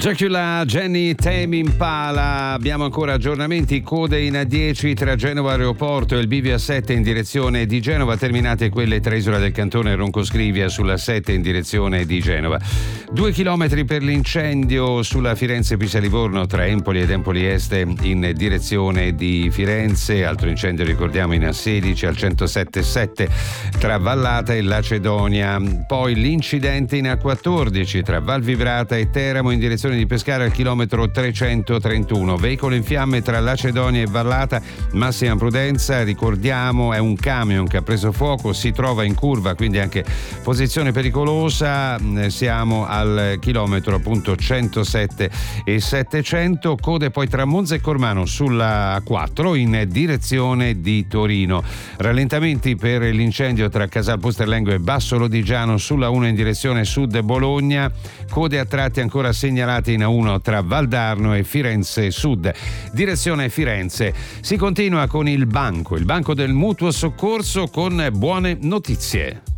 Dracula, Jenny, Tame Impala. Abbiamo ancora aggiornamenti, code in A10 tra Genova Aeroporto e il bivio A7 in direzione di Genova, terminate quelle tra Isola del Cantone e Roncoscrivia sulla 7 in direzione di Genova. 2 chilometri per l'incendio sulla Firenze-Pisa-Livorno tra Empoli ed Empoli Este in direzione di Firenze, altro incendio ricordiamo in A16 al 107.7 tra Vallata e Lacedonia. Poi l'incidente in A14 tra Val Vibrata e Teramo in direzione di Pescara al chilometro 331, veicolo in fiamme tra Lacedonia e Vallata, massima prudenza, ricordiamo è un camion che ha preso fuoco, si trova in curva, quindi anche posizione pericolosa, siamo al chilometro appunto 107 e 700, code poi tra Monza e Cormano sulla A4 in direzione di Torino, rallentamenti per l'incendio tra Casal Pusterlengo e Basso Lodigiano sulla 1 in direzione sud Bologna, code a tratti ancora segnalate in A1 tra Valdarno e Firenze Sud. Direzione Firenze. Si continua con il banco del mutuo soccorso con buone notizie.